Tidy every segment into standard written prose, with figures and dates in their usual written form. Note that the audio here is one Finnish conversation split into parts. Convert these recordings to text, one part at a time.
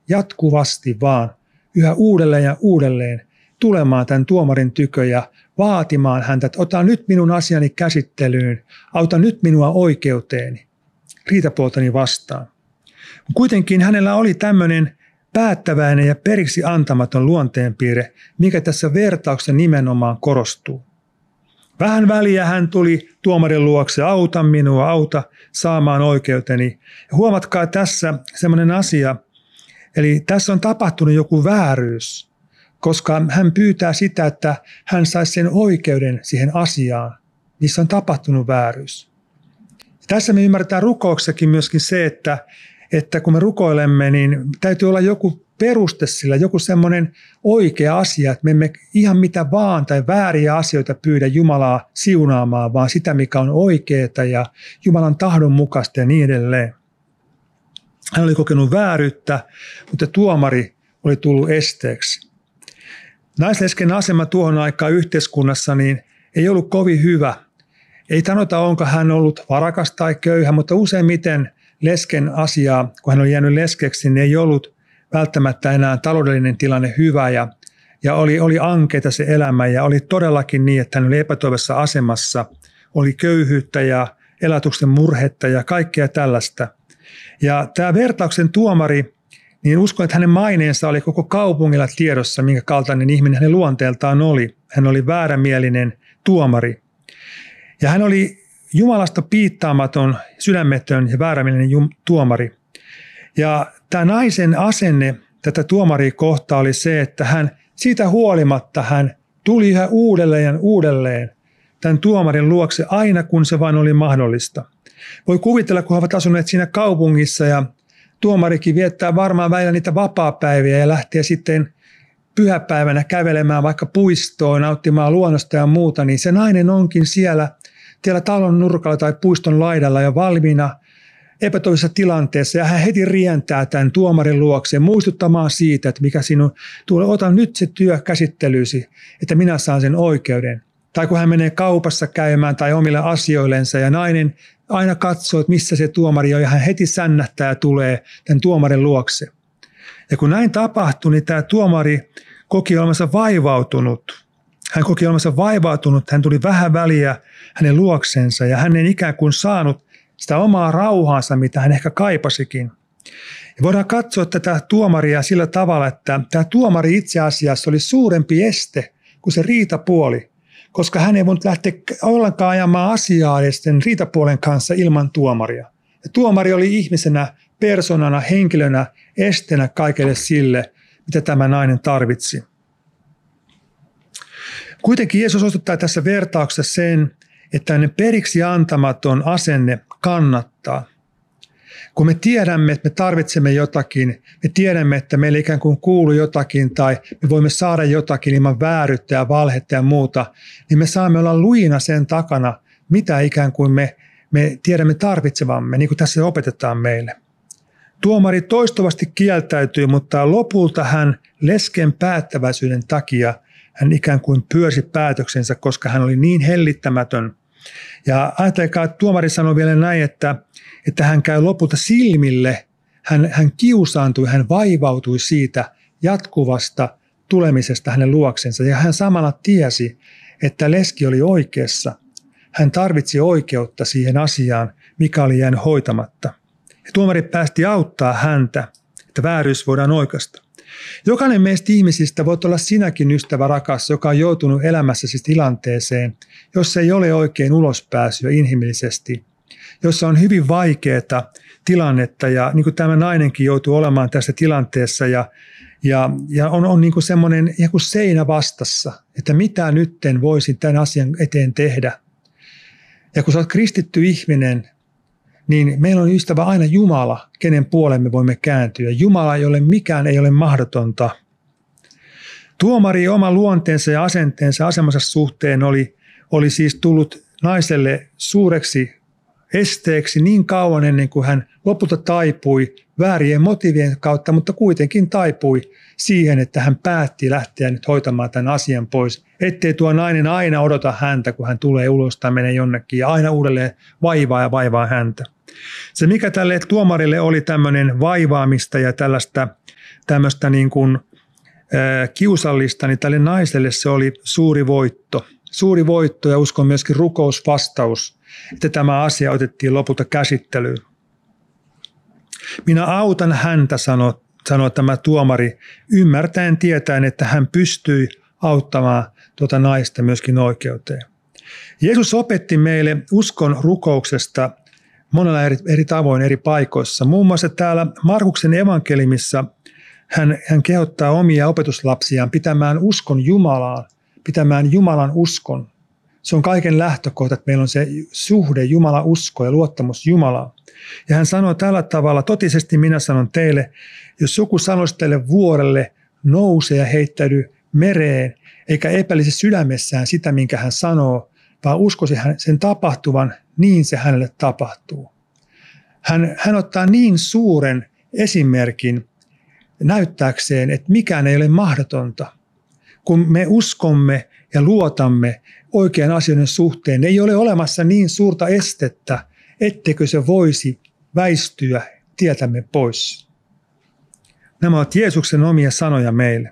jatkuvasti vaan yhä uudelleen ja uudelleen tulemaan tämän tuomarin tykö ja vaatimaan häntä, että ota nyt minun asiani käsittelyyn, auta nyt minua oikeuteeni, riitapuoltani vastaan. Kuitenkin hänellä oli tämmöinen päättäväinen ja periksi antamaton luonteenpiirre, mikä tässä vertauksessa nimenomaan korostuu. Vähän väliä hän tuli tuomarin luokse, auta minua, auta saamaan oikeuteni. Ja huomatkaa tässä semmoinen asia, eli tässä on tapahtunut joku vääryys, koska hän pyytää sitä, että hän saisi sen oikeuden siihen asiaan, missä on tapahtunut vääryys. Tässä me ymmärretään rukouksessakin myöskin se, että kun me rukoilemme, niin täytyy olla joku peruste sillä, joku semmoinen oikea asia, että me emme ihan mitä vaan tai vääriä asioita pyydä Jumalaa siunaamaan, vaan sitä, mikä on oikeaa ja Jumalan tahdon mukaista ja niin edelleen. Hän oli kokenut vääryyttä, mutta tuomari oli tullut esteeksi. Naislesken asema tuohon aikaan yhteiskunnassa niin ei ollut kovin hyvä. Ei sanota, onko hän ollut varakas tai köyhä, mutta useimmiten lesken asiaa, kun hän oli jäänyt leskeksi, niin ei ollut välttämättä enää taloudellinen tilanne hyvä ja oli ankeita se elämä ja oli todellakin niin, että hän oli epätoivoisessa asemassa, oli köyhyyttä ja elatuksen murhetta ja kaikkea tällaista. Ja tämä vertauksen tuomari, niin uskon, että hänen maineensa oli koko kaupungilla tiedossa, minkä kaltainen ihminen hänen luonteeltaan oli. Hän oli väärämielinen tuomari. Ja hän oli Jumalasta piittaamaton, sydämetön ja väärämielinen tuomari. Ja tämä naisen asenne tätä tuomaria kohtaan oli se, että hän siitä huolimatta hän tuli yhä uudelleen ja uudelleen tämän tuomarin luokse aina kun se vain oli mahdollista. Voi kuvitella, kun he ovat asuneet siinä kaupungissa ja tuomarikin viettää varmaan välillä niitä vapaapäiviä ja lähtee sitten pyhäpäivänä kävelemään vaikka puistoon, nauttimaan luonnosta ja muuta, niin se nainen onkin siellä talon nurkalla tai puiston laidalla ja valmiina epätoivoisessa tilanteessa ja hän heti rientää tämän tuomarin luokseen muistuttamaan siitä, että mikä sinun tulee, ota nyt se työ käsittelyysi, että minä saan sen oikeuden. Tai kun hän menee kaupassa käymään tai omille asioillensa ja nainen aina katsoo, että missä se tuomari on ja hän heti sännähtää ja tulee tämän tuomarin luokse. Ja kun näin tapahtui, niin tämä tuomari koki olevansa vaivautunut. Hän koki olevansa vaivautunut, hän tuli vähän väliä hänen luoksensa ja hän ei ikään kuin saanut sitä omaa rauhaansa, mitä hän ehkä kaipasikin. Ja voidaan katsoa tätä tuomaria sillä tavalla, että tämä tuomari itse asiassa oli suurempi este kuin se riitapuoli, koska hän ei voinut lähteä ollenkaan ajamaan asiaa edes sen riitapuolen kanssa ilman tuomaria. Ja tuomari oli ihmisenä, persoonana, henkilönä, estenä kaikelle sille, mitä tämä nainen tarvitsi. Kuitenkin Jeesus osoittaa tässä vertauksessa sen, että hänen periksi antamaton asenne kannattaa. Kun me tiedämme, että me tarvitsemme jotakin, me tiedämme, että meille ikään kuin kuuluu jotakin tai me voimme saada jotakin ilman vääryyttä ja valhetta ja muuta, niin me saamme olla lujina sen takana, mitä ikään kuin me tiedämme tarvitsevamme, niin kuin tässä opetetaan meille. Tuomari toistuvasti kieltäytyi, mutta lopulta hän lesken päättäväisyyden takia hän ikään kuin pyörsi päätöksensä, koska hän oli niin hellittämätön. Ja ajatelkaa, että tuomari sanoi vielä näin, että hän käy lopulta silmille, hän kiusaantui, hän vaivautui siitä jatkuvasta tulemisesta hänen luoksensa. Ja hän samalla tiesi, että leski oli oikeassa. Hän tarvitsi oikeutta siihen asiaan, mikä oli jäänyt hoitamatta. Ja tuomari päästi auttaa häntä, että vääryys voidaan oikaista. Jokainen meistä ihmisistä voit olla sinäkin ystävä rakas, joka on joutunut elämässäsi tilanteeseen, jossa ei ole oikein ulospääsyä inhimillisesti, jossa on hyvin vaikeaa tilannetta ja niin kuin tämä nainenkin joutuu olemaan tässä tilanteessa ja on niin kuin semmoinen joku seinä vastassa, että mitä nytten voisin tämän asian eteen tehdä. Ja kun sä oot kristitty ihminen, niin meillä on ystävä aina Jumala, kenen puoleen me voimme kääntyä. Jumala, jolle mikään ei ole mahdotonta. Tuomari oman luonteensa ja asenteensa asemansa suhteen oli siis tullut naiselle suureksi esteeksi niin kauan ennen kuin hän lopulta taipui väärien motiivien kautta, mutta kuitenkin taipui siihen, että hän päätti lähteä nyt hoitamaan tämän asian pois. Ettei tuo nainen aina odota häntä, kun hän tulee ulos tai menee jonnekin ja aina uudelleen vaivaa häntä. Se, mikä tälle tuomarille oli tämmöinen vaivaamista ja tällaista tämmöistä niin kuin kiusallista, niin tälle naiselle se oli suuri voitto. Suuri voitto ja uskon myöskin rukousvastaus, että tämä asia otettiin lopulta käsittelyyn. Minä autan häntä, sanoi tämä tuomari, ymmärtäen tietäen, että hän pystyi auttamaan tuota naista myöskin oikeuteen. Jeesus opetti meille uskon rukouksesta monella eri tavoin eri paikoissa. Muun muassa täällä Markuksen evankeliumissa hän kehottaa omia opetuslapsiaan pitämään uskon Jumalaan, pitämään Jumalan uskon. Se on kaiken lähtökohta, että meillä on se suhde Jumalan usko ja luottamus Jumalaan. Ja hän sanoi tällä tavalla, totisesti minä sanon teille, jos joku sanoisi teille vuorelle, nouse ja heittäydy mereen, eikä epäilisi sydämessään sitä, minkä hän sanoo, vaan uskoisi sen tapahtuvan, niin se hänelle tapahtuu. Hän ottaa niin suuren esimerkin näyttääkseen, että mikään ei ole mahdotonta. Kun me uskomme ja luotamme oikean asioiden suhteen, ei ole olemassa niin suurta estettä, etteikö se voisi väistyä tietämme pois. Nämä ovat Jeesuksen omia sanoja meille.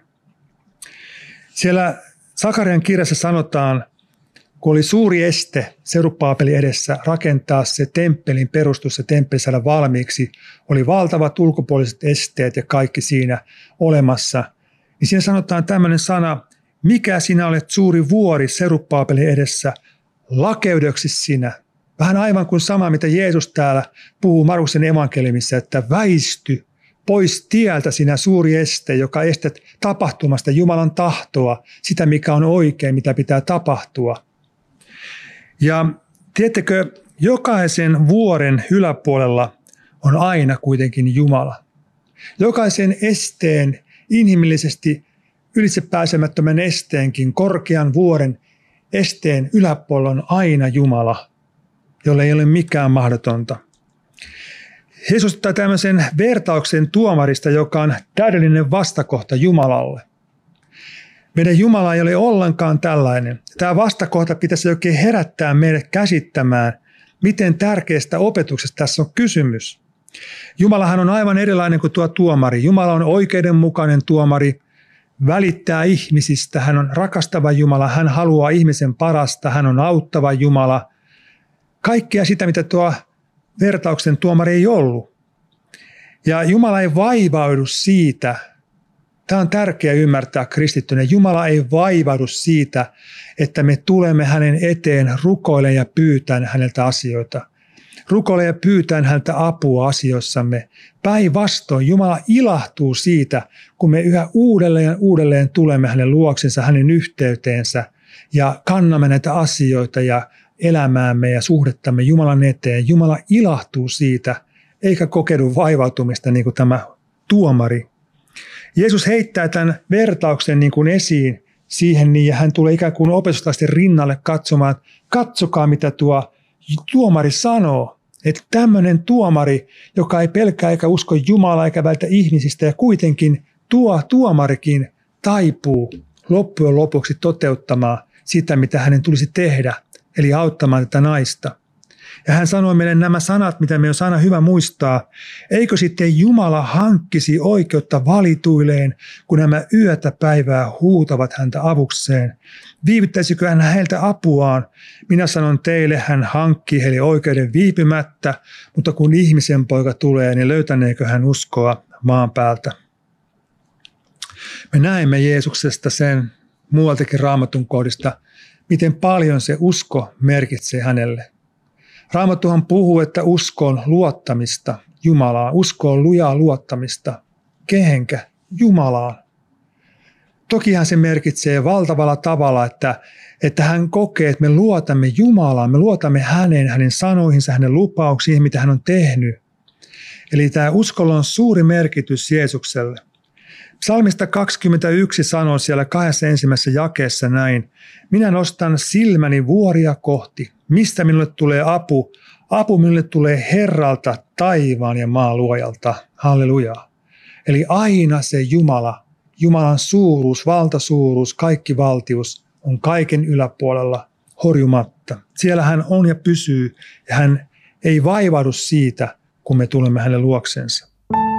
Siellä Sakarian kirjassa sanotaan, kun oli suuri este Serubbabelin edessä rakentaa se temppelin perustus ja temppeli saada valmiiksi, oli valtavat ulkopuoliset esteet ja kaikki siinä olemassa, niin siinä sanotaan tämmöinen sana, mikä sinä olet suuri vuori Serubbabelin edessä, lakeudeksi sinä. Vähän aivan kuin sama, mitä Jeesus täällä puhuu Markuksen evankeliumissa, että väisty pois tieltä sinä suuri este, joka estät tapahtumasta Jumalan tahtoa, sitä mikä on oikein, mitä pitää tapahtua. Ja tiedättekö, jokaisen vuoren yläpuolella on aina kuitenkin Jumala. Jokaisen esteen, inhimillisesti ylitsepääsemättömän esteenkin, korkean vuoren esteen yläpuolella on aina Jumala, jolle ei ole mikään mahdotonta. Jeesus ottaa tämmöisen vertauksen tuomarista, joka on täydellinen vastakohta Jumalalle. Meidän Jumala ei ole ollenkaan tällainen. Tämä vastakohta pitäisi oikein herättää meidät käsittämään, miten tärkeästä opetuksesta tässä on kysymys. Jumalahan on aivan erilainen kuin tuo tuomari. Jumala on oikeudenmukainen tuomari, välittää ihmisistä, hän on rakastava Jumala, hän haluaa ihmisen parasta, hän on auttava Jumala. Kaikkea sitä, mitä tuo vertauksen tuomari ei ollut. Ja Jumala ei vaivaudu siitä, tämä on tärkeää ymmärtää kristittynä, Jumala ei vaivaudu siitä, että me tulemme hänen eteen rukoilemaan ja pyytämään häneltä asioita. Rukoilemaan ja pyytämään häneltä apua asioissamme. Päinvastoin Jumala ilahtuu siitä, kun me yhä uudelleen tulemme hänen luoksensa, hänen yhteyteensä ja kannamme näitä asioita ja elämäämme ja suhdettamme Jumalan eteen. Jumala ilahtuu siitä, eikä kokeudu vaivautumista niin kuin tämä tuomari. Jeesus heittää tämän vertauksen niin kuin esiin siihen niin, ja hän tulee ikään kuin opetuslasten rinnalle katsomaan, että katsokaa mitä tuo tuomari sanoo. Että tämmöinen tuomari, joka ei pelkää eikä usko Jumalaa eikä välitä ihmisistä, ja kuitenkin tuo tuomarikin taipuu loppujen lopuksi toteuttamaan sitä, mitä hänen tulisi tehdä, eli auttamaan tätä naista. Ja hän sanoi meille nämä sanat, mitä me on aina hyvä muistaa. Eikö sitten Jumala hankkisi oikeutta valituilleen, kun nämä yötä päivää huutavat häntä avukseen? Viivyttäisikö hän heiltä apuaan? Minä sanon teille, hän hankkii heille oikeuden viipymättä, mutta kun ihmisen poika tulee, niin löytäneekö hän uskoa maan päältä? Me näemme Jeesuksesta sen muualtakin Raamatun kohdista, miten paljon se usko merkitsee hänelle. Raamattuhan puhuu, että usko on luottamista Jumalaan. Usko on lujaa luottamista. Kehenkä? Jumalaan. Tokihan se merkitsee valtavalla tavalla, että hän kokee, että me luotamme Jumalaan. Me luotamme hänen sanoihinsa, hänen lupauksiin, mitä hän on tehnyt. Eli tämä uskolla on suuri merkitys Jeesukselle. Psalmista 21 sanoo siellä 21. jakeessa näin. Minä nostan silmäni vuoria kohti. Mistä minulle tulee apu? Apu minulle tulee Herralta, taivaan ja maan luojalta. Halleluja. Eli aina se Jumala, Jumalan suuruus, valtasuuruus, kaikki valtius on kaiken yläpuolella horjumatta. Siellä hän on ja pysyy ja hän ei vaivaudu siitä, kun me tulemme hänen luoksensa.